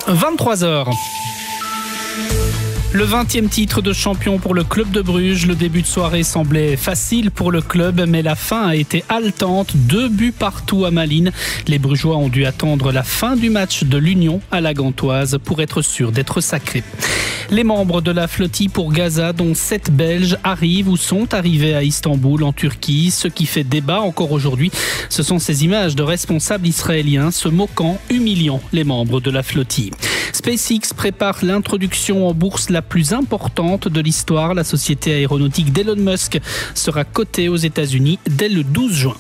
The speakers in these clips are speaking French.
23h. Le 20e titre de champion pour le club de Bruges. Le début de soirée semblait facile pour le club, mais la fin a été haletante. 2 buts partout à Malines. Les Brugeois ont dû attendre la fin du match de l'Union à la Gantoise pour être sûrs d'être sacrés. Les membres de la flottille pour Gaza, dont 7 Belges, arrivent ou sont arrivés à Istanbul, en Turquie. Ce qui fait débat encore aujourd'hui, ce sont ces images de responsables israéliens se moquant, humiliant les membres de la flottille. SpaceX prépare l'introduction en bourse la plus importante de l'histoire. La société aéronautique d'Elon Musk sera cotée aux États-Unis dès le 12 juin.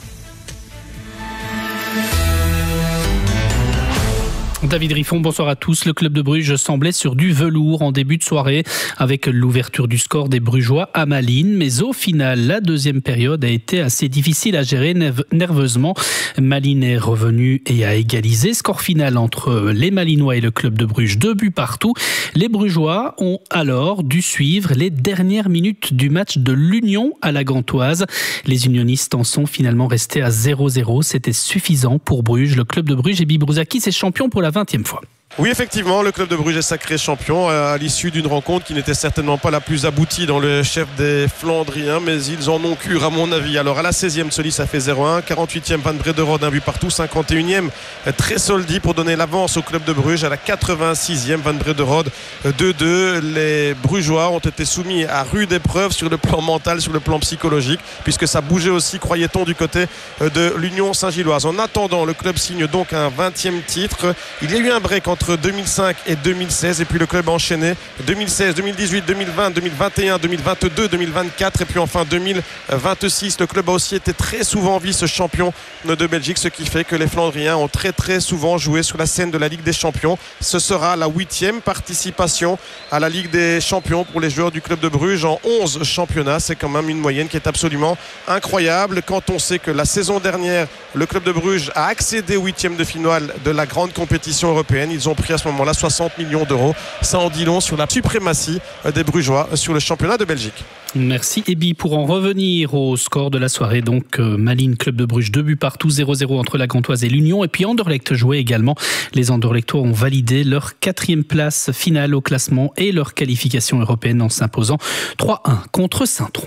David Riffon, bonsoir à tous. Le club de Bruges semblait sur du velours en début de soirée avec l'ouverture du score des Brugeois à Malines. Mais au final, la deuxième période a été assez difficile à gérer nerveusement. Malines est revenu et a égalisé. Score final entre les Malinois et le club de Bruges, 2 buts partout. Les Brugeois ont alors dû suivre les dernières minutes du match de l'Union à la Gantoise. Les unionistes en sont finalement restés à 0-0. C'était suffisant pour Bruges. Le club de Bruges et Bibrouzaki, c'est champion pour la 20e fois. Oui, effectivement, le club de Bruges est sacré champion à l'issue d'une rencontre qui n'était certainement pas la plus aboutie dans le chef des Flandriens, mais ils en ont cure à mon avis. Alors à la 16e, Solis ça fait 0-1, 48e Van Brederode, 1 but partout, 51e très soldi pour donner l'avance au club de Bruges. À la 86e, Van Brederode, 2-2. Les Brugeois ont été soumis à rude épreuve sur le plan mental, sur le plan psychologique, puisque ça bougeait aussi, croyait-on, du côté de l'Union Saint-Gilloise. En attendant, le club signe donc un 20e titre. Il y a eu un break entre 2005 et 2016 et puis le club a enchaîné 2016, 2018, 2020, 2021, 2022, 2024 et puis enfin 2026. Le club a aussi été très souvent vice-champion de Belgique, ce qui fait que les Flandriens ont très souvent joué sur la scène de la Ligue des Champions. Ce sera la 8e participation à la Ligue des Champions pour les joueurs du club de Bruges en 11 championnats. C'est quand même une moyenne qui est absolument incroyable quand on sait que la saison dernière le club de Bruges a accédé au 8e de finale de la grande compétition européenne. Ils ont pris à ce moment-là 60 millions d'euros. Ça en dit long sur la suprématie des Brugeois sur le championnat de Belgique. Merci Ebi. Pour en revenir au score de la soirée, donc Malines, club de Bruges, 2 buts partout, 0-0 entre la Gantoise et l'Union. Et puis Anderlecht jouait également. Les Anderlechtois ont validé leur 4e place finale au classement et leur qualification européenne en s'imposant 3-1 contre Saint-Tron.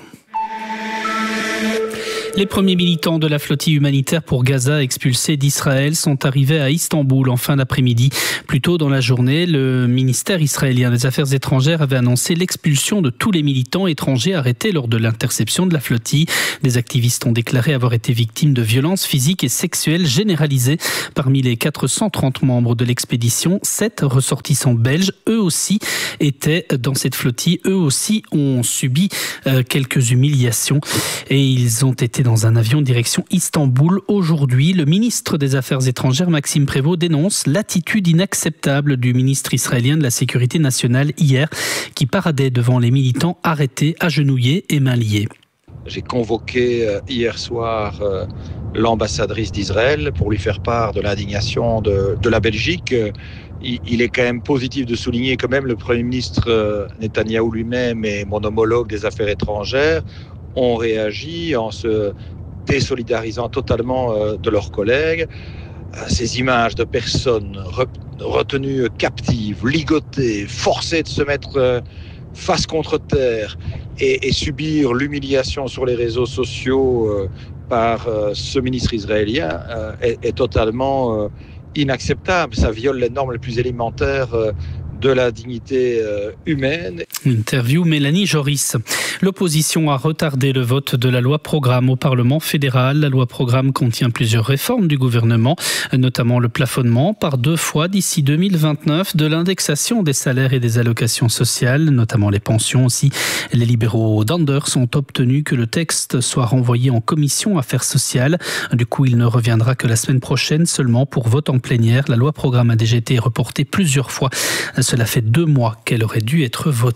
Les premiers militants de la flottille humanitaire pour Gaza expulsés d'Israël sont arrivés à Istanbul en fin d'après-midi. Plus tôt dans la journée, le ministère israélien des Affaires étrangères avait annoncé l'expulsion de tous les militants étrangers arrêtés lors de l'interception de la flottille. Des activistes ont déclaré avoir été victimes de violences physiques et sexuelles généralisées. Parmi les 430 membres de l'expédition, 7 ressortissants belges, eux aussi, étaient dans cette flottille. Eux aussi ont subi quelques humiliations et ils ont été dans un avion direction Istanbul. Aujourd'hui, le ministre des Affaires étrangères, Maxime Prévost, dénonce l'attitude inacceptable du ministre israélien de la Sécurité nationale hier, qui paradait devant les militants arrêtés, agenouillés et mains liées. J'ai convoqué hier soir l'ambassadrice d'Israël pour lui faire part de l'indignation de la Belgique. Il est quand même positif de souligner que même le Premier ministre Netanyahou lui-même et mon homologue des Affaires étrangères ont réagi en se désolidarisant totalement de leurs collègues. Ces images de personnes retenues captives, ligotées, forcées de se mettre face contre terre et subir l'humiliation sur les réseaux sociaux par ce ministre israélien est totalement inacceptable. Ça viole les normes les plus élémentaires de la dignité humaine. Interview Mélanie Joris. L'opposition a retardé le vote de la loi programme au Parlement fédéral. La loi programme contient plusieurs réformes du gouvernement, notamment le plafonnement par 2 fois d'ici 2029 de l'indexation des salaires et des allocations sociales, notamment les pensions aussi. Les libéraux d'Anders ont obtenu que le texte soit renvoyé en commission affaires sociales. Du coup, il ne reviendra que la semaine prochaine seulement pour vote en plénière. La loi programme a déjà été reportée plusieurs fois. Cela fait 2 mois qu'elle aurait dû être votée.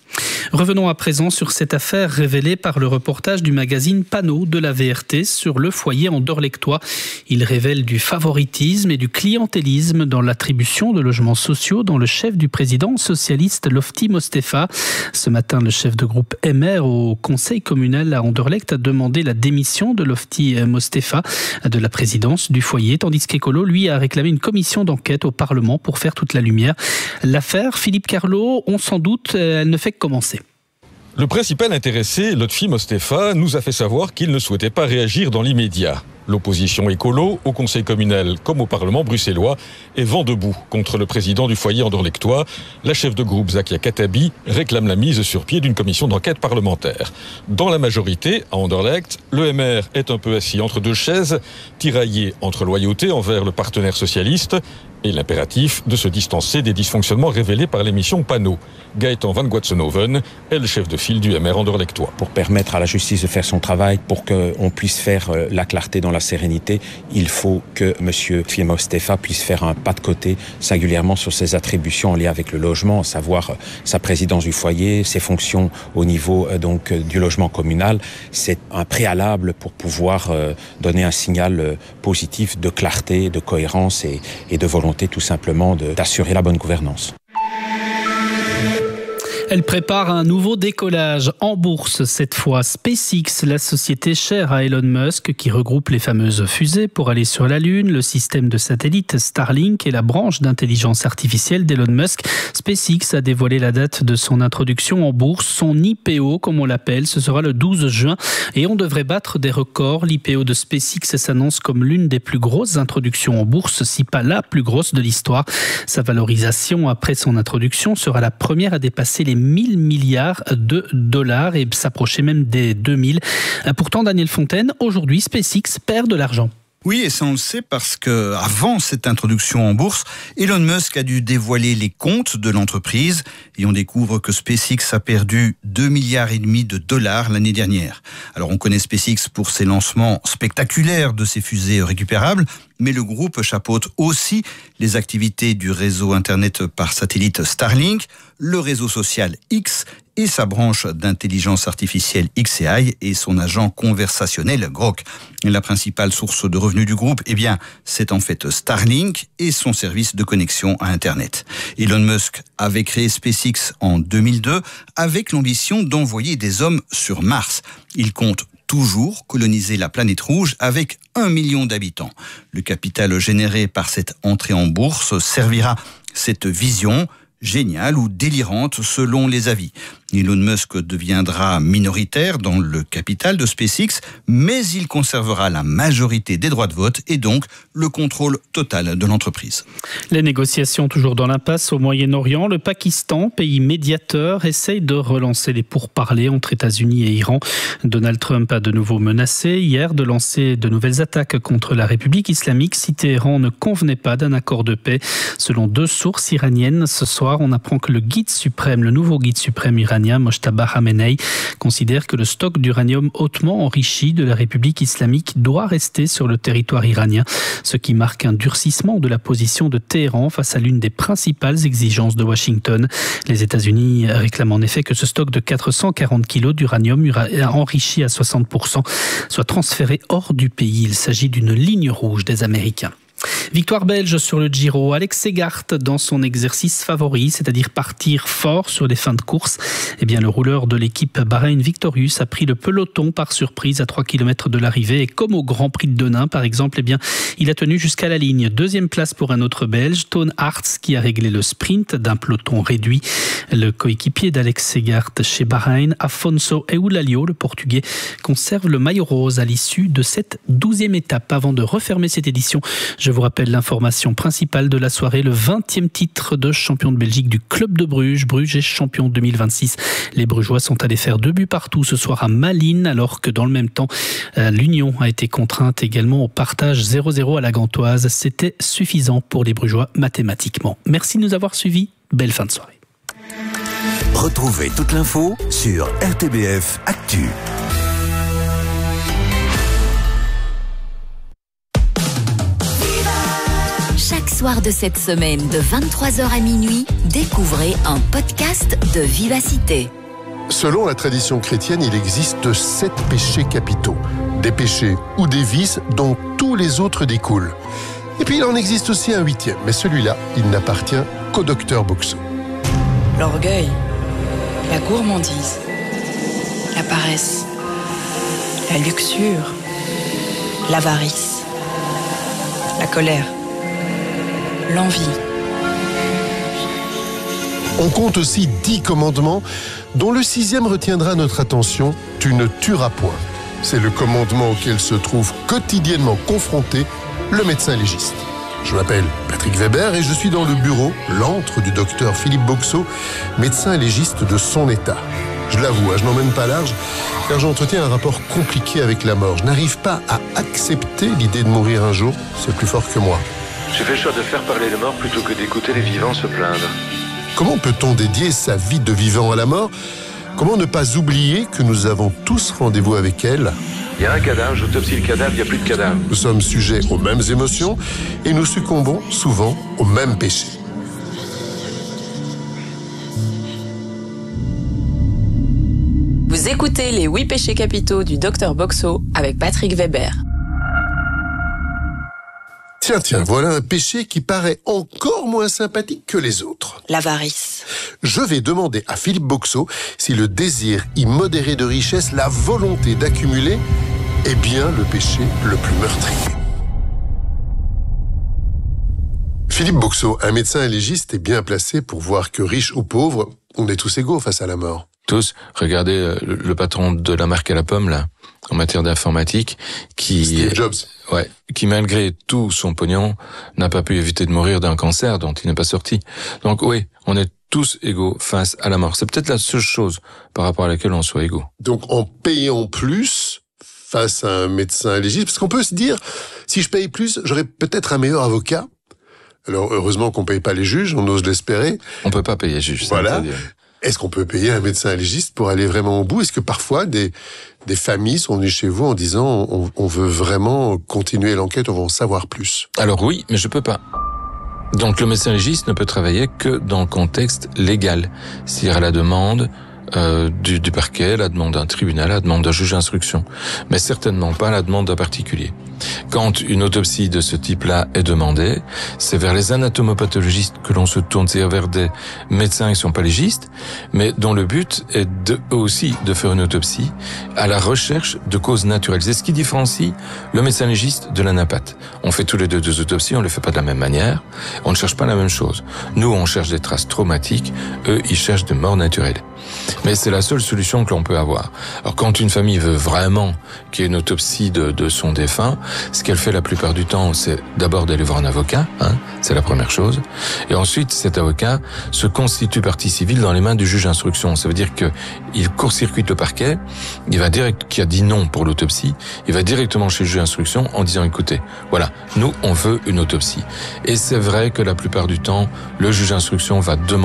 Revenons à présent sur cette affaire révélée par le reportage du magazine Panneau de la VRT sur le foyer anderlechtois. Il révèle du favoritisme et du clientélisme dans l'attribution de logements sociaux dans le chef du président socialiste Lofty Mostefa. Ce matin, le chef de groupe MR au conseil communal à Anderlecht a demandé la démission de Lofty Mostefa de la présidence du foyer, tandis qu'Ecolo, lui, a réclamé une commission d'enquête au Parlement pour faire toute la lumière. L'affaire, Philippe Carlo, on s'en doute, elle ne fait que commencer. Le principal intéressé, Lofty Mostefa, nous a fait savoir qu'il ne souhaitait pas réagir dans l'immédiat. L'opposition écolo, au conseil communal comme au Parlement bruxellois, est vent debout contre le président du foyer anderlechtois. La chef de groupe Zakia Katabi réclame la mise sur pied d'une commission d'enquête parlementaire. Dans la majorité, à Anderlecht, le MR est un peu assis entre deux chaises, tiraillé entre loyauté envers le partenaire socialiste et l'impératif de se distancer des dysfonctionnements révélés par l'émission Panneau. Gaëtan Van Guatsenoven est le chef de file du MR anderlechtois. Pour permettre à la justice de faire son travail, pour qu'on puisse faire la clarté dans la sérénité, il faut que M. Lofty Mostefa puisse faire un pas de côté, singulièrement sur ses attributions en lien avec le logement, à savoir sa présidence du foyer, ses fonctions au niveau du logement communal. C'est un préalable pour pouvoir donner un signal positif de clarté, de cohérence et de volonté tout simplement d'assurer la bonne gouvernance. Elle prépare un nouveau décollage en bourse, cette fois SpaceX, la société chère à Elon Musk qui regroupe les fameuses fusées pour aller sur la Lune, le système de satellites Starlink et la branche d'intelligence artificielle d'Elon Musk. SpaceX a dévoilé la date de son introduction en bourse, son IPO comme on l'appelle, ce sera le 12 juin et on devrait battre des records. L'IPO de SpaceX s'annonce comme l'une des plus grosses introductions en bourse, si pas la plus grosse de l'histoire. Sa valorisation après son introduction sera la première à dépasser les 1000 milliards de dollars et s'approcher même des 2000. Pourtant, Daniel Fontaine, aujourd'hui, SpaceX perd de l'argent. Oui, et ça on le sait parce que avant cette introduction en bourse, Elon Musk a dû dévoiler les comptes de l'entreprise et on découvre que SpaceX a perdu 2,5 milliards de dollars l'année dernière. Alors on connaît SpaceX pour ses lancements spectaculaires de ses fusées récupérables, mais le groupe chapeaute aussi les activités du réseau Internet par satellite Starlink, le réseau social X et sa branche d'intelligence artificielle xAI et son agent conversationnel Grok. La principale source de revenus du groupe, c'est en fait Starlink et son service de connexion à Internet. Elon Musk avait créé SpaceX en 2002 avec l'ambition d'envoyer des hommes sur Mars. Il compte toujours coloniser la planète rouge avec 1 million d'habitants. Le capital généré par cette entrée en bourse servira cette vision géniale ou délirante selon les avis. Elon Musk deviendra minoritaire dans le capital de SpaceX, mais il conservera la majorité des droits de vote et donc le contrôle total de l'entreprise. Les négociations toujours dans l'impasse au Moyen-Orient. Le Pakistan, pays médiateur, essaye de relancer les pourparlers entre États-Unis et Iran. Donald Trump a de nouveau menacé hier de lancer de nouvelles attaques contre la République islamique si Téhéran ne convenait pas d'un accord de paix. Selon 2 sources iraniennes, ce soir, on apprend que le nouveau guide suprême iranien, Mojtaba Khamenei, considère que le stock d'uranium hautement enrichi de la République islamique doit rester sur le territoire iranien, ce qui marque un durcissement de la position de Téhéran face à l'une des principales exigences de Washington. Les États-Unis réclament en effet que ce stock de 440 kilos d'uranium enrichi à 60% soit transféré hors du pays. Il s'agit d'une ligne rouge des Américains. Victoire belge sur le Giro. Alex Segart dans son exercice favori, c'est-à-dire partir fort sur les fins de course. Le rouleur de l'équipe Bahreïn Victorious a pris le peloton par surprise à 3 km de l'arrivée et comme au Grand Prix de Denain par exemple, il a tenu jusqu'à la ligne. 2e place pour un autre Belge, Toon Aerts, qui a réglé le sprint d'un peloton réduit. Le coéquipier d'Alex Segart chez Bahreïn, Afonso Eulalio, le Portugais, conserve le maillot rose à l'issue de cette 12e étape. Avant de refermer cette édition, je vous rappelle l'information principale de la soirée, le 20e titre de champion de Belgique du club de Bruges. Bruges est champion 2026. Les Brugeois sont allés faire 2 buts partout ce soir à Malines, alors que dans le même temps, l'Union a été contrainte également au partage 0-0 à la Gantoise. C'était suffisant pour les Brugeois mathématiquement. Merci de nous avoir suivis. Belle fin de soirée. Retrouvez toute l'info sur RTBF Actu. Chaque soir de cette semaine, de 23h à minuit, découvrez un podcast de Vivacité. Selon la tradition chrétienne, il existe 7 péchés capitaux. Des péchés ou des vices dont tous les autres découlent. Et puis il en existe aussi un 8e, mais celui-là, il n'appartient qu'au docteur Boxo. L'orgueil, la gourmandise, la paresse, la luxure, l'avarice, la colère, l'envie. On compte aussi 10 commandements, dont le 6e retiendra notre attention, tu ne tueras point. C'est le commandement auquel se trouve quotidiennement confronté le médecin légiste. Je m'appelle Patrick Weber et je suis dans le bureau, l'antre du docteur Philippe Boxo, médecin légiste de son état. Je l'avoue, je n'emmène pas large, car j'entretiens un rapport compliqué avec la mort. Je n'arrive pas à accepter l'idée de mourir un jour, c'est plus fort que moi. J'ai fait le choix de faire parler les morts plutôt que d'écouter les vivants se plaindre. Comment peut-on dédier sa vie de vivant à la mort ? Comment ne pas oublier que nous avons tous rendez-vous avec elle ? Il y a un cadavre, j'autopsie le cadavre, il n'y a plus de cadavre. Nous sommes sujets aux mêmes émotions et nous succombons souvent aux mêmes péchés. Vous écoutez les 8 péchés capitaux du docteur Boxo avec Patrick Weber. Tiens, voilà un péché qui paraît encore moins sympathique que les autres. L'avarice. Je vais demander à Philippe Boxo si le désir immodéré de richesse, la volonté d'accumuler, est bien le péché le plus meurtrier. Philippe Boxo, un médecin légiste, est bien placé pour voir que riche ou pauvre, on est tous égaux face à la mort. Tous, regardez le patron de la marque à la pomme, là, en matière d'informatique, Steve Jobs. Ouais, qui malgré tout son pognon, n'a pas pu éviter de mourir d'un cancer dont il n'est pas sorti. Donc oui, on est tous égaux face à la mort. C'est peut-être la seule chose par rapport à laquelle on soit égaux. Donc en payant plus face à un médecin légiste, parce qu'on peut se dire, si je paye plus, j'aurai peut-être un meilleur avocat. Alors heureusement qu'on paye pas les juges, on ose l'espérer. On peut pas payer les juges. Voilà. Est-ce qu'on peut payer un médecin légiste pour aller vraiment au bout ? Est-ce que parfois des familles sont venues chez vous en disant on veut vraiment continuer l'enquête, on veut en savoir plus ? Alors oui, mais je peux pas. Donc le médecin légiste ne peut travailler que dans le contexte légal, c'est-à-dire à la demande du parquet, la demande d'un tribunal, la demande d'un juge d'instruction, mais certainement pas la demande d'un particulier. Quand une autopsie de ce type-là est demandée, c'est vers les anatomopathologistes que l'on se tourne, c'est vers des médecins qui sont pas légistes, mais dont le but est eux aussi de faire une autopsie à la recherche de causes naturelles. C'est ce qui différencie le médecin légiste de l'anapathe. On fait tous les deux autopsies, on les fait pas de la même manière, on ne cherche pas la même chose. Nous, on cherche des traces traumatiques, eux, ils cherchent des morts naturelles. Mais c'est la seule solution que l'on peut avoir. Alors quand une famille veut vraiment qu'il y ait une autopsie de son défunt, ce qu'elle fait la plupart du temps, c'est d'abord d'aller voir un avocat, c'est la première chose. Et ensuite, cet avocat se constitue partie civile dans les mains du juge d'instruction. Ça veut dire que il court-circuite le parquet, qui a dit non pour l'autopsie, il va directement chez le juge d'instruction en disant écoutez, voilà, nous on veut une autopsie. Et c'est vrai que la plupart du temps, le juge d'instruction va demander